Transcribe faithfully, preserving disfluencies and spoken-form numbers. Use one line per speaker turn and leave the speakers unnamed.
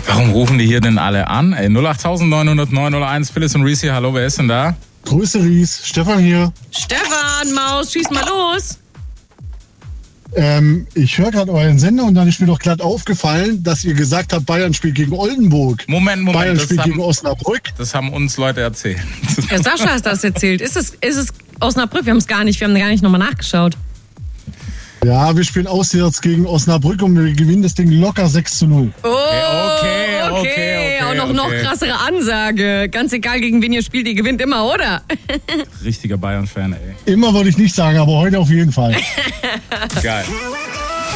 Warum rufen die hier denn alle an? Ey, null acht neun null neun null eins, Phyllis und Reese hier. Hallo, wer ist denn da?
Grüße Ries, Stefan hier.
Stefan, Maus, schieß mal los.
Ähm, ich höre gerade euren Sender und dann ist mir doch glatt aufgefallen, dass ihr gesagt habt, Bayern spielt gegen Oldenburg.
Moment, Moment.
Bayern
das
spielt
haben,
gegen Osnabrück.
Das haben uns Leute erzählt.
Der Sascha hat das erzählt. Ist es, ist es Osnabrück? Wir haben es gar nicht, wir haben gar nicht nochmal nachgeschaut.
Ja, wir spielen auswärts gegen Osnabrück und wir gewinnen das Ding locker sechs zu null.
Oh,
okay, okay,
okay.
okay,
Auch noch,
okay.
noch krassere Ansage. Ganz egal, gegen wen ihr spielt, ihr gewinnt immer, oder?
Richtiger Bayern-Fan, ey.
Immer würde ich nicht sagen, aber heute auf jeden Fall.
Geil.